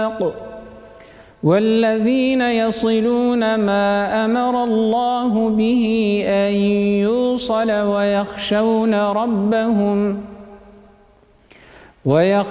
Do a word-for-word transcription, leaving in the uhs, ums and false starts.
الأخلاق والذين يصلون ما أمر الله به أن يوصل ويخشون ربهم